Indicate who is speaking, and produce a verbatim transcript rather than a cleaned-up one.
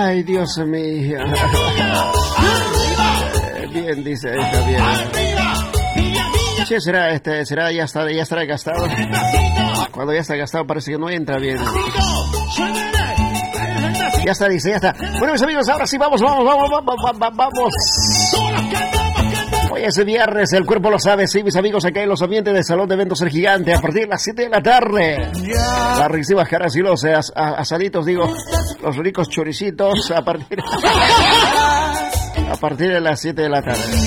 Speaker 1: Ay, Dios mío. Eh, bien, dice, está bien. Sí, será, este, será, ya está, ya estará gastado. Cuando ya está gastado parece que no entra bien. Ya está, dice, ya está. Bueno, mis amigos, ahora sí, vamos, vamos, vamos, vamos, vamos, vamos. Hoy es viernes, el cuerpo lo sabe, sí, mis amigos, acá en los ambientes del Salón de Eventos El Gigante, a partir de las siete de la tarde. Las riquísimas caras y los as, asaditos, digo, los ricos choricitos, a partir, a partir de las siete de la tarde.